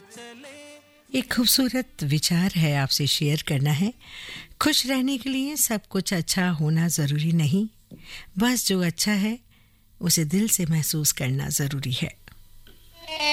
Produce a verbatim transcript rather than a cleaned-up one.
एक खूबसूरत विचार है आपसे शेयर करना है। खुश रहने के लिए सब कुछ अच्छा होना ज़रूरी नहीं, बस जो अच्छा है उसे दिल से महसूस करना ज़रूरी है।